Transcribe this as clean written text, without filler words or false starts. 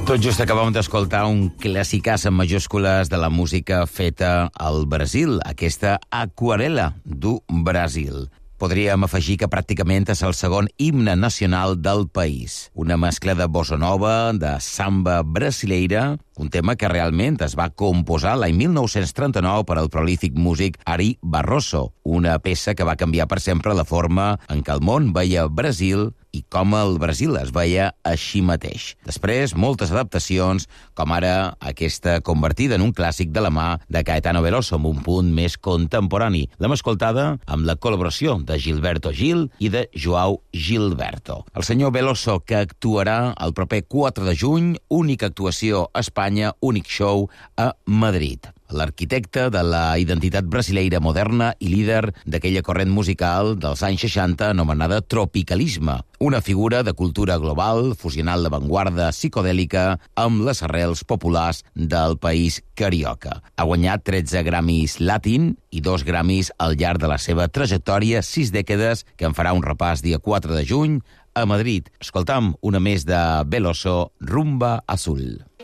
Tot just acabàvem d'escoltar un clàssicàs en majúscules de la música feta al Brasil, aquesta Aquarela do Brasil. Podríem afegir que pràcticament és el segon himne nacional del país. Una mescla de bossa nova, de samba brasileira, un tema que realment es va composar l'any 1939 per al prolífic músic Ari Barroso, una peça que va canviar per sempre la forma en què el món veia Brasil i com el Brasil es veia així mateix. Després, moltes adaptacions, com ara aquesta convertida en un clàssic de la mà de Caetano Veloso, amb un punt més contemporani. L'hem escoltada amb la col·laboració de Gilberto Gil i de Joao Gilberto. El senyor Veloso, que actuarà el proper 4 de juny, única actuació a Espanya, únic show a Madrid. L'arquitecte de la identitat brasileira moderna i líder d'aquella corrent musical dels anys 60 anomenada tropicalisme, una figura de cultura global fusionant l'avantguarda psicodèlica amb les arrels populars del país carioca. Ha guanyat 13 Grammys Latin i 2 Grammys al llarg de la seva trajectòria, 6 dècades, que en farà un repàs dia 4 de juny a Madrid. Escoltam una més de Veloso, Rumba Azul.